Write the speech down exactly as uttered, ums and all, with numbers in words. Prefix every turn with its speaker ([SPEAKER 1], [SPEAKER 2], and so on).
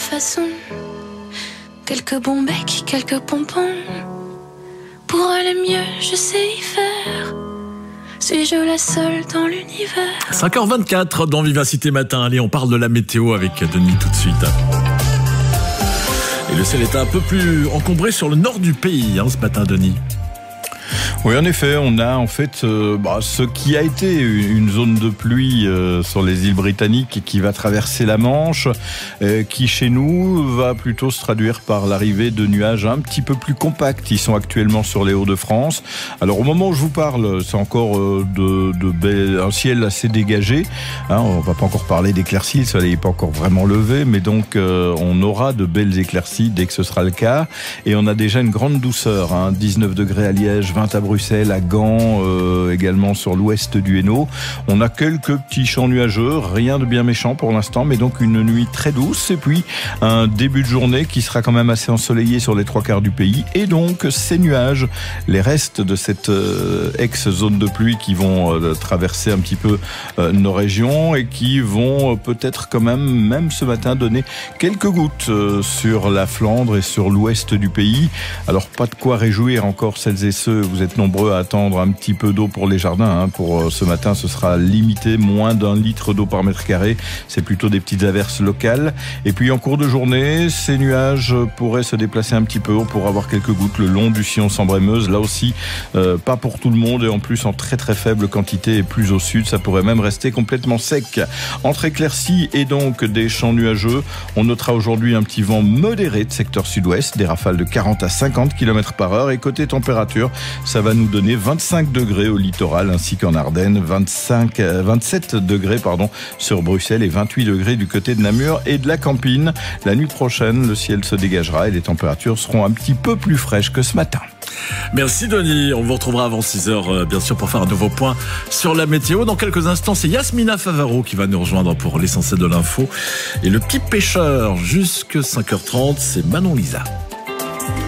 [SPEAKER 1] façon. Quelques bons becs, quelques pompons. Pour aller mieux, je sais y faire. Suis-je la seule dans l'univers?
[SPEAKER 2] cinq heures vingt-quatre dans Vivacité Matin. Allez, on parle de la météo avec Denis tout de suite. Et le ciel est un peu plus encombré sur le nord du pays hein, ce matin, Denis.
[SPEAKER 3] Oui, en effet, on a en fait euh, bah, ce qui a été une zone de pluie euh, sur les îles britanniques et qui va traverser la Manche, euh, qui chez nous va plutôt se traduire par l'arrivée de nuages un petit peu plus compacts. Ils sont actuellement sur les Hauts-de-France. Alors au moment où je vous parle, c'est encore euh, de, de be- un ciel assez dégagé. Hein, on va pas encore parler d'éclaircies, le soleil n'est pas encore vraiment levé, mais donc euh, on aura de belles éclaircies dès que ce sera le cas. Et on a déjà une grande douceur, hein, dix-neuf degrés à Liège, vingt à Bruxelles, à Gand, euh, également sur l'ouest du Hainaut. On a quelques petits champs nuageux, rien de bien méchant pour l'instant, mais donc une nuit très douce et puis un début de journée qui sera quand même assez ensoleillé sur les trois quarts du pays. Et donc ces nuages, les restes de cette euh, ex-zone de pluie qui vont euh, traverser un petit peu euh, nos régions et qui vont euh, peut-être quand même, même ce matin, donner quelques gouttes euh, sur la Flandre et sur l'ouest du pays. Alors pas de quoi réjouir encore celles et ceux, vous êtes nombreux à attendre un petit peu d'eau pour les jardins. Hein. Pour euh, ce matin, ce sera limité, moins d'un litre d'eau par mètre carré. C'est plutôt des petites averses locales. Et puis en cours de journée, ces nuages pourraient se déplacer un petit peu. On pourra avoir quelques gouttes le long du sillon Sambre-et-Meuse. Là aussi, euh, pas pour tout le monde et en plus en très très faible quantité et plus au sud. Ça pourrait même rester complètement sec. Entre éclaircies et donc des champs nuageux, on notera aujourd'hui un petit vent modéré de secteur sud-ouest, des rafales de quarante à cinquante kilomètres par heure. Et côté température, ça va nous donner vingt-cinq degrés au littoral ainsi qu'en Ardennes, vingt-cinq, vingt-sept degrés pardon, sur Bruxelles et vingt-huit degrés du côté de Namur et de la Campine. La nuit prochaine, le ciel se dégagera et les températures seront un petit peu plus fraîches que ce matin.
[SPEAKER 2] Merci Denis, on vous retrouvera avant six heures euh, bien sûr pour faire un nouveau point sur la météo. Dans quelques instants, c'est Yasmina Favaro qui va nous rejoindre pour l'essentiel de l'info. Et le petit pêcheur jusque cinq heures trente, c'est Manon Lisa.